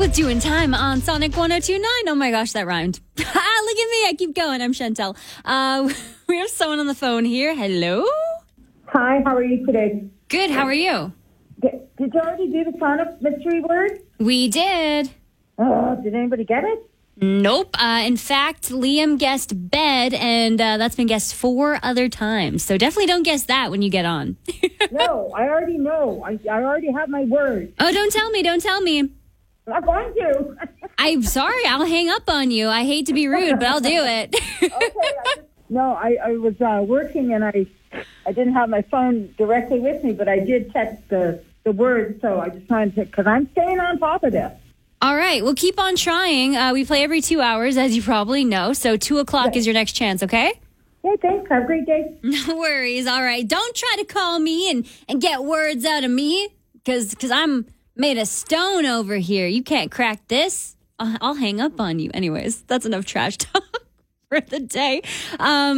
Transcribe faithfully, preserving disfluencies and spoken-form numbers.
doing time on Sonic one oh two point nine. Oh my gosh, that rhymed. Look at me. I keep going. I'm Chantel. Uh, we have someone on the phone here. Hello? Hi, how are you today? Good. How are you? Did, did you already do the Sonic mystery word? We did. Oh, did anybody get it? Nope. Uh, in fact, Liam guessed bed, and uh, that's been guessed four other times. So definitely don't guess that when you get on. No, I already know. I, I already have my word. Oh, don't tell me. Don't tell me. I'm going to. I'm sorry. I'll hang up on you. I hate to be rude, but I'll do it. Okay. I just, no, I, I was uh, working, and I I didn't have my phone directly with me, but I did text the, the word, so I just wanted to, because I'm staying on top of this. All right. Well, keep on trying. Uh, we play every two hours, as you probably know. So two o'clock Okay. is your next chance, okay? Okay, thanks. Have a great day. No worries. All right. Don't try to call me and, and get words out of me because because I'm made of stone over here. You can't crack this. I'll, I'll hang up on you. Anyways, that's enough trash talk for the day. Um,